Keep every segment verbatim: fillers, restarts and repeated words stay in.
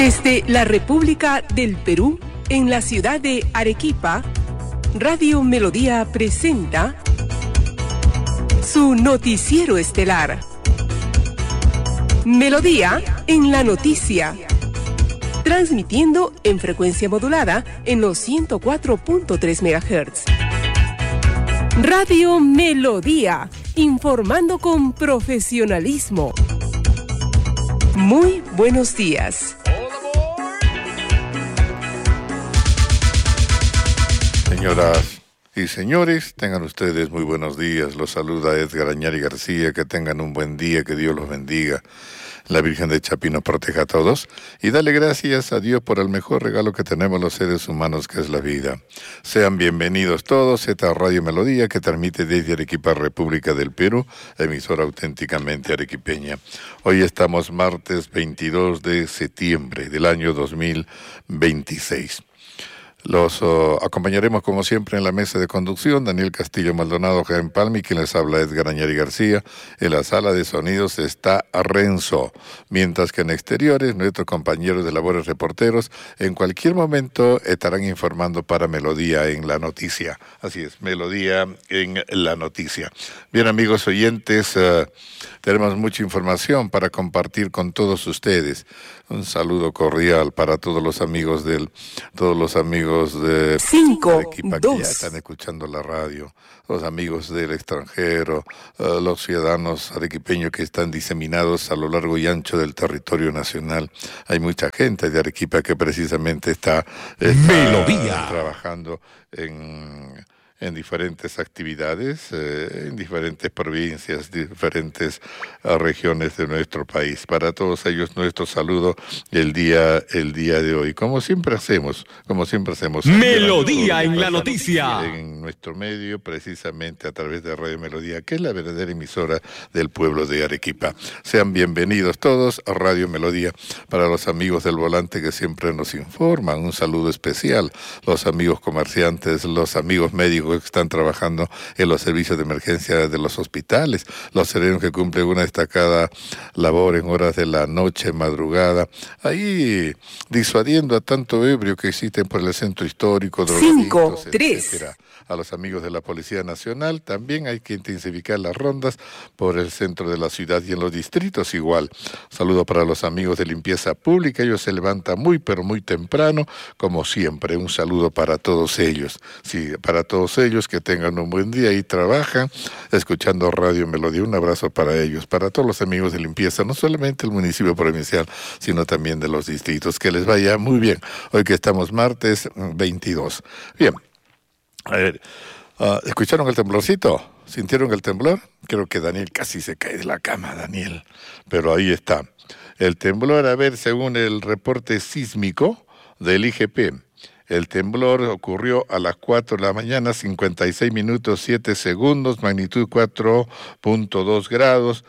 Desde la República del Perú, en la ciudad de Arequipa, Radio Melodía presenta su noticiero estelar. Melodía en la noticia. Transmitiendo en frecuencia modulada en los ciento cuatro punto tres megahertz. Radio Melodía, informando con profesionalismo. Muy buenos días. Señoras y señores, tengan ustedes muy buenos días. Los saluda Edgar Añari García. Que tengan un buen día, que Dios los bendiga. La Virgen de Chapino proteja a todos y dale gracias a Dios por el mejor regalo que tenemos los seres humanos, que es la vida. Sean bienvenidos todos a esta Radio Melodía que transmite desde Arequipa, República del Perú, emisora auténticamente arequipeña. Hoy estamos martes veintidós de septiembre del año dos mil veintiséis. Los uh, acompañaremos como siempre en la mesa de conducción, Daniel Castillo Maldonado, Jaén Palmi, quien les habla Edgar Añari García. En la sala de sonidos está Renzo, mientras que en exteriores nuestros compañeros de labores reporteros en cualquier momento estarán informando para Melodía en la noticia. Así es, Melodía en la noticia. Bien, amigos oyentes, uh, tenemos mucha información para compartir con todos ustedes. Un saludo cordial para todos los amigos del, todos los amigos de Cinco, Arequipa que ya están escuchando la radio, los amigos del extranjero, uh, los ciudadanos arequipeños que están diseminados a lo largo y ancho del territorio nacional. Hay mucha gente de Arequipa que precisamente está, está Melodía. trabajando en... en diferentes actividades, eh, en diferentes provincias, diferentes uh, regiones de nuestro país. Para todos ellos, nuestro saludo el día, el día de hoy. Como siempre hacemos, como siempre hacemos. Melodía en la noticia. En nuestro medio, precisamente a través de Radio Melodía, que es la verdadera emisora del pueblo de Arequipa. Sean bienvenidos todos a Radio Melodía. Para los amigos del volante que siempre nos informan, un saludo especial. Los amigos comerciantes, los amigos médicos que están trabajando en los servicios de emergencia de los hospitales, los serenos que cumplen una destacada labor en horas de la noche, madrugada, ahí disuadiendo a tanto ebrio que existen por el centro histórico, Cinco, tres. etcétera. A los amigos de la Policía Nacional también hay que intensificar las rondas por el centro de la ciudad y en los distritos igual. Saludo para los amigos de limpieza pública, ellos se levantan muy pero muy temprano, como siempre. Un saludo para todos ellos. Sí, para todos ellos que tengan un buen día y trabajan escuchando Radio Melodía. Un abrazo para ellos, para todos los amigos de limpieza, no solamente el municipio provincial, sino también de los distritos. Que les vaya muy bien. Hoy que estamos martes veintidós. Bien. A ver, uh, ¿escucharon el temblorcito? ¿Sintieron el temblor? Creo que Daniel casi se cae de la cama, Daniel. Pero ahí está. El temblor, a ver, según el reporte sísmico del I G P, el temblor ocurrió a las cuatro de la mañana, cincuenta y seis minutos, siete segundos, magnitud cuatro punto dos grados.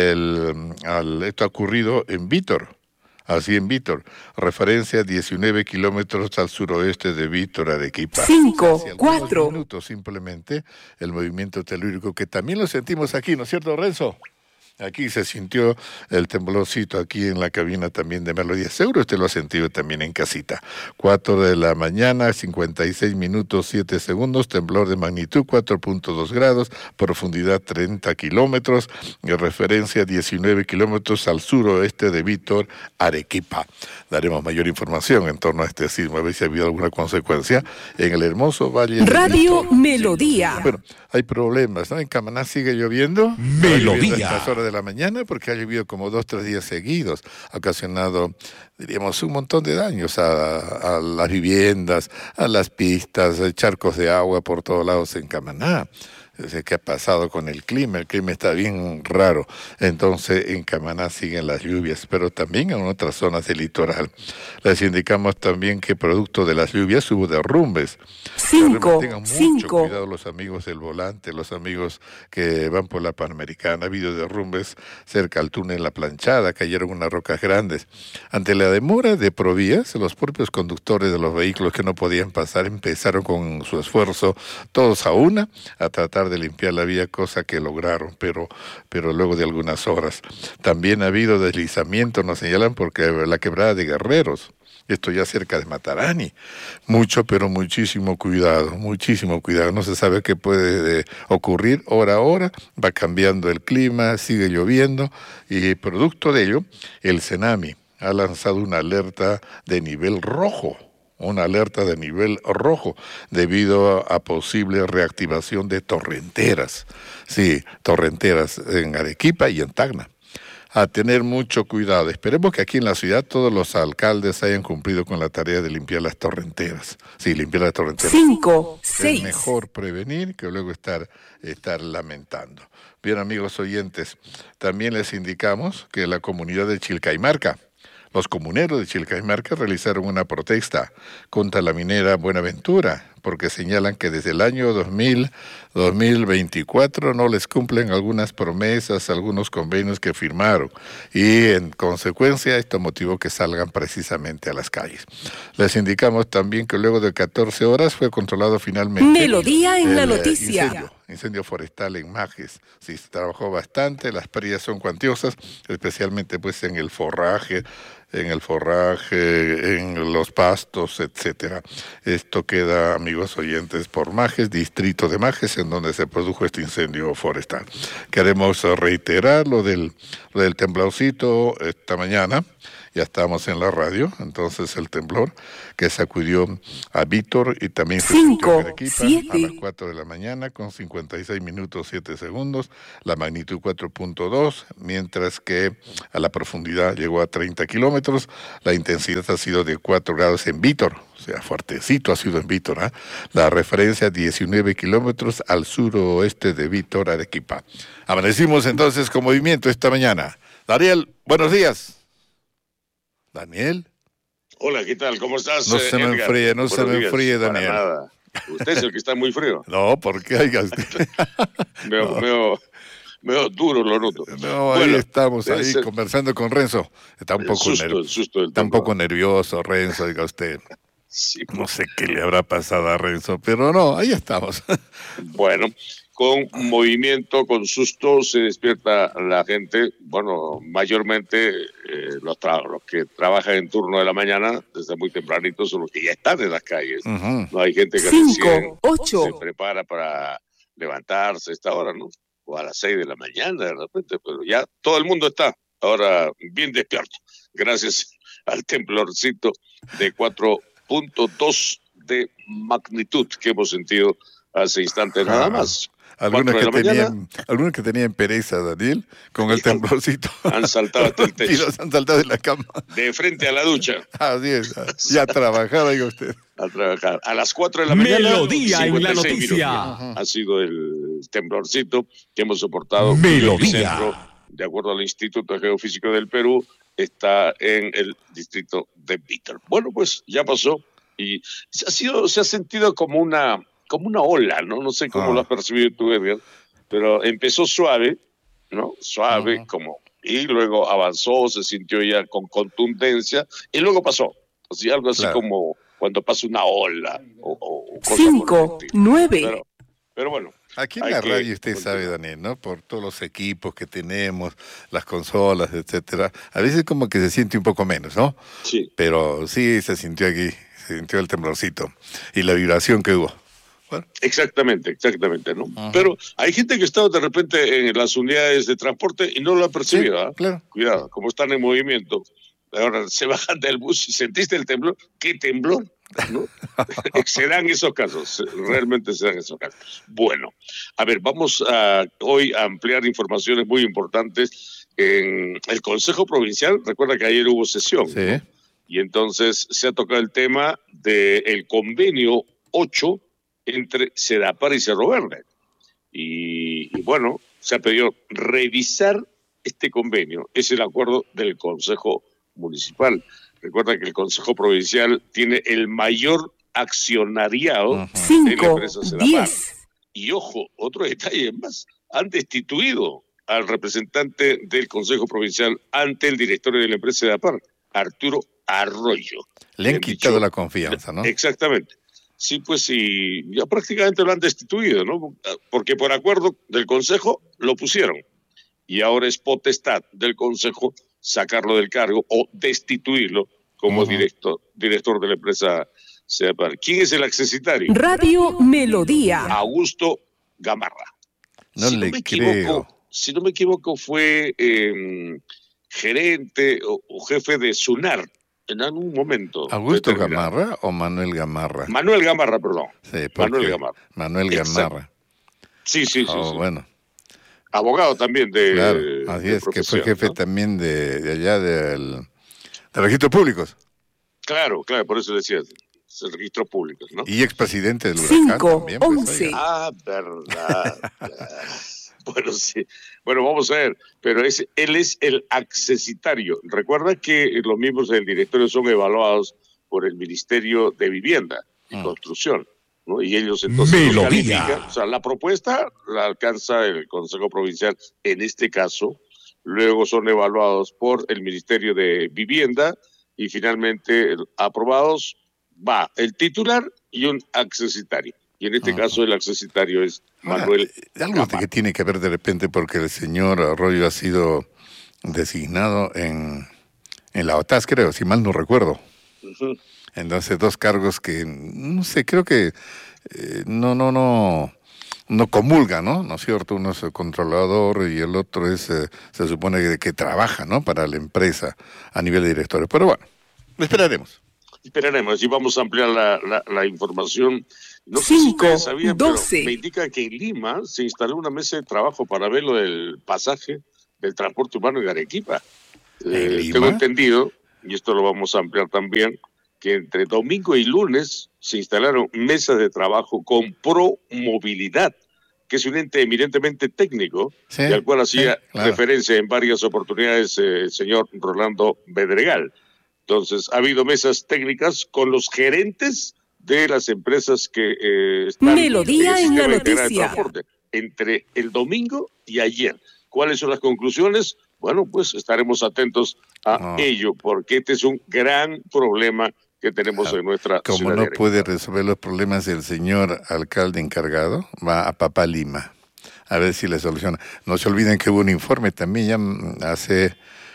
El, al, esto ha ocurrido en Vítor. Así en Vítor, referencia diecinueve kilómetros al suroeste de Vítor, Arequipa. Cinco, cuatro. minutos simplemente el movimiento telúrico que también lo sentimos aquí, ¿no es cierto, Renzo? Aquí se sintió el temblorcito aquí en la cabina también de Melodía. Seguro usted lo ha sentido también en casita. Cuatro de la mañana, cincuenta y seis minutos, siete segundos, temblor de magnitud cuatro punto dos grados, profundidad treinta kilómetros, y referencia diecinueve kilómetros al suroeste de Vítor, Arequipa. Daremos mayor información en torno a este sismo, a ver si ha habido alguna consecuencia en el hermoso valle de Radio Vítor. Melodía. Bueno, hay problemas, ¿no? En Camaná sigue lloviendo. Melodía. A estas horas de la mañana porque ha llovido como dos, tres días seguidos. Ha ocasionado, diríamos, un montón de daños a, a las viviendas, a las pistas, charcos de agua por todos lados en Camaná. ¿Qué ha pasado con el clima? El clima está bien raro. Entonces, en Camaná siguen las lluvias, pero también en otras zonas del litoral. Les indicamos también que producto de las lluvias hubo derrumbes. Cinco, Tengan mucho cinco. cuidado los amigos del volante, los amigos que van por la Panamericana. Ha habido derrumbes cerca al túnel La Planchada, cayeron unas rocas grandes. Ante la demora de Provías, los propios conductores de los vehículos que no podían pasar empezaron con su esfuerzo, todos a una, a tratar tratar de limpiar la vía, cosa que lograron, pero, pero luego de algunas horas. También ha habido deslizamiento, nos señalan, porque la quebrada de Guerreros, esto ya cerca de Matarani. Mucho, pero muchísimo cuidado, muchísimo cuidado. No se sabe qué puede eh, ocurrir hora a hora, va cambiando el clima, sigue lloviendo, y producto de ello, el Senami ha lanzado una alerta de nivel rojo. Una alerta de nivel rojo debido a, a posible reactivación de torrenteras. Sí, torrenteras en Arequipa y en Tacna. A tener mucho cuidado. Esperemos que aquí en la ciudad todos los alcaldes hayan cumplido con la tarea de limpiar las torrenteras. Sí, limpiar las torrenteras. Cinco, seis. Es mejor prevenir que luego estar, estar lamentando. Bien, amigos oyentes, también les indicamos que la comunidad de Chilcaymarca, los comuneros de Chilcaymarca realizaron una protesta contra la minera Buenaventura, porque señalan que desde el año dos mil, dos mil veinticuatro no les cumplen algunas promesas, algunos convenios que firmaron, y en consecuencia esto motivó que salgan precisamente a las calles. Les indicamos también que luego de catorce horas fue controlado finalmente Melodía en el, la noticia. Incendio, incendio forestal en Majes. Sí, se trabajó bastante, las pérdidas son cuantiosas, especialmente pues en el forraje, en el forraje, en los pastos, etcétera. Esto queda, amigos oyentes, por Majes, distrito de Majes, en donde se produjo este incendio forestal. Queremos reiterar lo del, lo del temblorcito esta mañana. Ya estábamos en la radio, entonces el temblor que sacudió a Vítor y también se sintió en Arequipa a las cuatro de la mañana con cincuenta y seis minutos siete segundos, la magnitud cuatro punto dos, mientras que a la profundidad llegó a treinta kilómetros, la intensidad ha sido de cuatro grados en Vítor, o sea, fuertecito ha sido en Vítor, ¿eh? La referencia diecinueve kilómetros al suroeste de Vítor, Arequipa. Amanecimos entonces con movimiento esta mañana. Daniel, buenos días. Daniel. Hola, ¿qué tal? ¿Cómo estás? No se me Edgar? enfríe, no Buenos se me días. enfríe, Para Daniel. nada. Usted es el que está muy frío. No, ¿por qué? Oiga usted. Veo, No. veo, veo duro, lo noto. No, ahí Bueno, estamos, ahí ese- conversando con Renzo. Está un El poco, susto, nerv- el susto del está un temblor. poco nervioso, Renzo, oiga usted. Sí, No sé qué le habrá pasado a Renzo, pero no, ahí estamos. bueno, con movimiento, con susto, se despierta la gente, bueno, mayormente eh, los, tra- los que trabajan en turno de la mañana, desde muy tempranito, son los que ya están en las calles. Ujú. No hay gente que recién Cinco, ocho. se prepara para levantarse a esta hora, ¿no? O a las seis de la mañana de repente, pero ya todo el mundo está ahora bien despierto, gracias al temblorcito de cuatro punto dos de magnitud que hemos sentido hace instantes nada Ajá. más. Algunos Cuatro que, de la mañana. tenían, algunos que tenían pereza, Daniel, con el Y han- temblorcito. han saltado hasta el techo. Tiros, han saltado de la cama. De frente a la ducha Así es, ya trabajaba, oiga usted. a trabajar. A las cuatro de la mañana. Melodía en la cincuenta y seis noticia. minutos. Ha sido el temblorcito que hemos soportado. Melodía. El centro, de acuerdo al Instituto Geofísico del Perú, está en el distrito de Vítor. Bueno, pues ya pasó y se ha sido, se ha sentido como una, como una ola, ¿no? No sé cómo Ah. lo has percibido tú, Edgar, pero empezó suave, ¿no? Suave, Ujú. como, y luego avanzó, se sintió ya con contundencia, y luego pasó. O sea, algo así Claro. como cuando pasa una ola o, o- o cosa por Cinco, el estilo. nueve. Pero, pero bueno, Aquí en Hay la que radio usted continuar. sabe, Daniel, ¿no? Por todos los equipos que tenemos, las consolas, etcétera. A veces como que se siente un poco menos, ¿no? sí. Pero sí se sintió aquí, se sintió el temblorcito y la vibración que hubo. Bueno, Exactamente, exactamente, ¿no? Ajá. Pero hay gente que está de repente en las unidades de transporte y no lo ha percibido, sí, ¿ah? claro. Cuidado, como están en movimiento. Ahora se bajan del bus y sentiste el temblor. ¿Qué temblor? ¿No? Se dan esos casos, realmente se dan esos casos. Bueno, a ver, vamos a hoy a ampliar informaciones muy importantes en el Consejo Provincial. Recuerda que ayer hubo sesión, Sí. ¿no? Y entonces se ha tocado el tema del convenio ocho entre Sedapar y Cerro Verde. Y, y bueno, se ha pedido revisar este convenio. Es el acuerdo del Consejo Municipal. Recuerda que el Consejo Provincial tiene el mayor accionariado Ujú. de la Cinco, empresa Sedapar. diez. Y ojo, otro detalle más, han destituido al representante del Consejo Provincial ante el directorio de la empresa Sedapar, Arturo Arroyo. Le han Han quitado dicho- la confianza, ¿no? Exactamente. Sí, pues sí, ya prácticamente lo han destituido, ¿no? Porque por acuerdo del Consejo lo pusieron y ahora es potestad del Consejo sacarlo del cargo o destituirlo como uh-huh. director, director de la empresa Sedapar. ¿Quién es el accesitario? Radio Melodía. Augusto Gamarra. No si le no me creo. equivoco, si no me equivoco, fue eh, gerente o, o jefe de SUNAR en algún momento. ¿Augusto Gamarra o Manuel Gamarra? Manuel Gamarra, perdón. Sí, Manuel Gamarra. Manuel Gamarra. Sí, sí, sí. Oh, sí. bueno. Abogado también de. Claro, así es, que fue jefe, ¿no?, también de, de allá del, de registros públicos. Claro, claro, por eso decía, registros públicos, ¿no? Y expresidente del Huracán Cinco, también. Pues, once. Ah, verdad. Bueno, sí. Bueno, vamos a ver, pero es, él es el accesitario. Recuerda que los miembros del directorio son evaluados por el Ministerio de Vivienda y mm. Construcción, ¿no? Y ellos entonces los califican. O sea, la propuesta la alcanza el Consejo Provincial en este caso, luego son evaluados por el Ministerio de Vivienda y finalmente aprobados va el titular y un accesitario. Y en este uh-huh. caso el accesitario es Manuel Ahora, algo Gamarra. Que tiene que ver de repente porque el señor Arroyo ha sido designado en, en la O T A S, creo, si mal no recuerdo. Uh-huh. Entonces, dos cargos que, no sé, creo que eh, no, no, no, no comulgan, ¿no? ¿No es cierto? Uno es el controlador y el otro es, eh, se supone que, que trabaja, ¿no?, para la empresa a nivel de directores. Pero bueno, esperaremos. Esperaremos y vamos a ampliar la, la, la información. No sé Cinco, si ustedes sabían, doce. Pero me indica que en Lima se instaló una mesa de trabajo para ver lo del pasaje del transporte humano en Arequipa. Eh, tengo entendido, y esto lo vamos a ampliar también, que entre domingo y lunes se instalaron mesas de trabajo con Promovilidad, que es un ente eminentemente técnico, sí, y al cual hacía sí, claro. referencia en varias oportunidades eh, el señor Rolando Bedregal. Entonces, ha habido mesas técnicas con los gerentes de las empresas que eh, están Melodía en, en la noticia entre el domingo y ayer. ¿Cuáles son las conclusiones? Bueno, pues estaremos atentos a no. ello, porque este es un gran problema que tenemos claro. en nuestra Como ciudad. Como no puede resolver los problemas el señor alcalde encargado, va a Papá Lima a ver si le soluciona. No se olviden que hubo un informe también ya hace...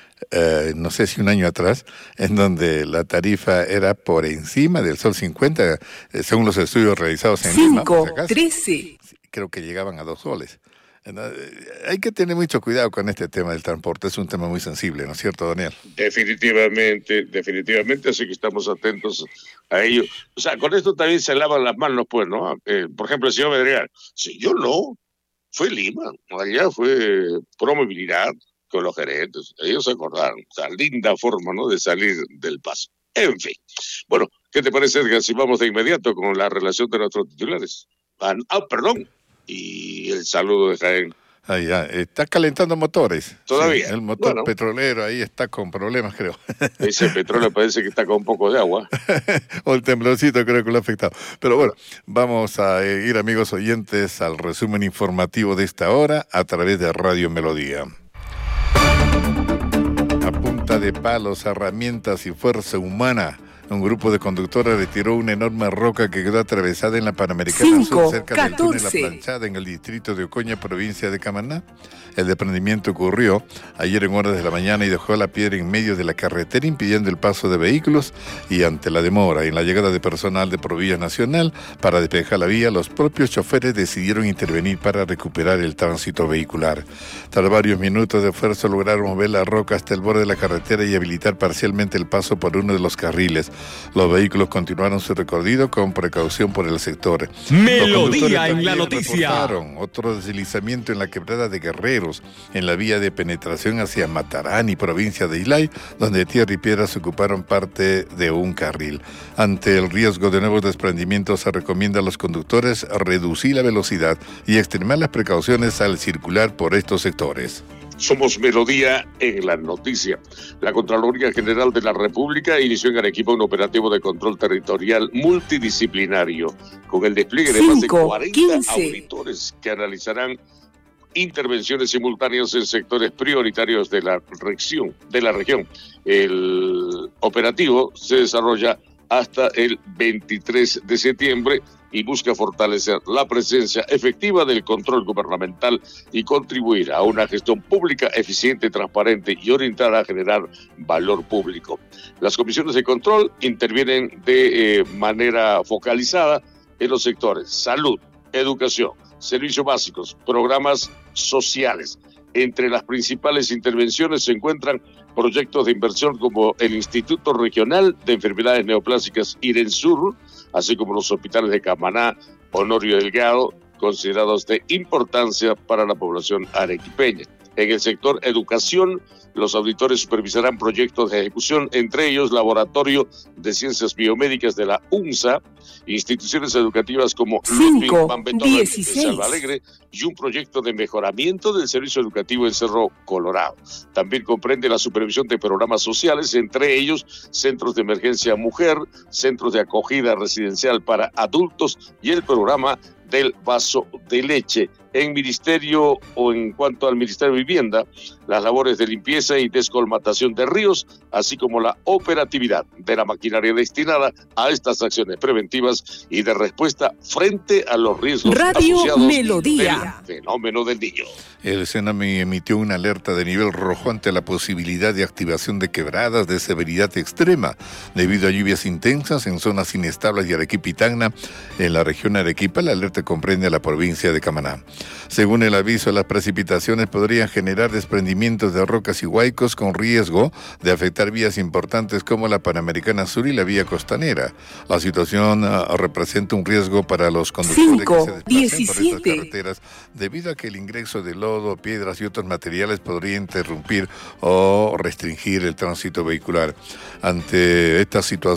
Uh, no sé si un año atrás, en donde la tarifa era por encima del sol cincuenta, eh, según los estudios realizados en Lima. cinco, trece. Creo que llegaban a dos soles. Entonces, hay que tener mucho cuidado con este tema del transporte, es un tema muy sensible, ¿no es cierto, Daniel? Definitivamente, definitivamente, así que estamos atentos a ello. O sea, con esto también se lavan las manos, pues, ¿no? Eh, por ejemplo, el señor Medregal, si yo no, fue Lima, allá fue Promovilidad, con los gerentes, ellos se acordaron, o sea, linda forma, ¿no?, de salir del paso. En fin. Bueno, ¿qué te parece, Edgar, si vamos de inmediato con la relación de nuestros titulares? Ah, ah perdón, y el saludo de Jaén. Ah, ya, está calentando motores. Todavía. Sí, el motor bueno, petrolero ahí está con problemas, creo. Ese petróleo parece que está con un poco de agua. O el temblorcito creo que lo ha afectado. Pero bueno, vamos a ir, amigos oyentes, al resumen informativo de esta hora a través de Radio Melodía. A punta de palos, herramientas y fuerza humana, un grupo de conductores retiró una enorme roca que quedó atravesada en la Panamericana Cinco, Sur, cerca catorce. del túnel La Planchada, en el distrito de Ocoña, provincia de Camaná. El desprendimiento ocurrió ayer en horas de la mañana y dejó la piedra en medio de la carretera, impidiendo el paso de vehículos, y ante la demora en la llegada de personal de Provía Nacional para despejar la vía, los propios choferes decidieron intervenir para recuperar el tránsito vehicular. Tras varios minutos de esfuerzo lograron mover la roca hasta el borde de la carretera y habilitar parcialmente el paso por uno de los carriles. Los vehículos continuaron su recorrido con precaución por el sector. Melodía en la noticia. Otro deslizamiento en la quebrada de Guerreros, en la vía de penetración hacia Matarani, provincia de Islay, donde tierra y piedras ocuparon parte de un carril. Ante el riesgo de nuevos desprendimientos, se recomienda a los conductores reducir la velocidad y extremar las precauciones al circular por estos sectores. Somos Melodía en la noticia. La Contraloría General de la República inició en Arequipa un operativo de control territorial multidisciplinario con el despliegue de Cinco, más de cuarenta quince. Auditores que analizarán intervenciones simultáneas en sectores prioritarios de la región. De la región. El operativo se desarrolla hasta el veintitrés de septiembre y busca fortalecer la presencia efectiva del control gubernamental y contribuir a una gestión pública eficiente, transparente y orientada a generar valor público. Las comisiones de control intervienen de eh, manera focalizada en los sectores salud, educación, servicios básicos, programas sociales. Entre las principales intervenciones se encuentran proyectos de inversión como el Instituto Regional de Enfermedades Neoplásicas IRENSUR, así como los hospitales de Camaná, Honorio Delgado, considerados de importancia para la población arequipeña. En el sector educación, los auditores supervisarán proyectos de ejecución, entre ellos Laboratorio de Ciencias Biomédicas de la UNSA, instituciones educativas como Ludwig van Beethoven de Salva Alegre y un proyecto de mejoramiento del servicio educativo en Cerro Colorado. También comprende la supervisión de programas sociales, entre ellos centros de emergencia mujer, centros de acogida residencial para adultos y el programa del vaso de leche. En ministerio o en cuanto al Ministerio de Vivienda, las labores de limpieza y descolmatación de ríos, así como la operatividad de la maquinaria destinada a estas acciones preventivas y de respuesta frente a los riesgos Radio asociados Melodía. del fenómeno del niño. El SENAMI emitió una alerta de nivel rojo ante la posibilidad de activación de quebradas de severidad extrema debido a lluvias intensas en zonas inestables de Arequipa y Tacna. En la región Arequipa, la alerta comprende a la provincia de Camaná. Según el aviso, las precipitaciones podrían generar desprendimientos de rocas y huaicos con riesgo de afectar vías importantes como la Panamericana Sur y la vía costanera. La situación uh, representa un riesgo para los conductores cinco, que se desplacen diecisiete. por estas carreteras debido a que el ingreso de lodo, piedras y otros materiales podría interrumpir o restringir el tránsito vehicular. Ante esta situación,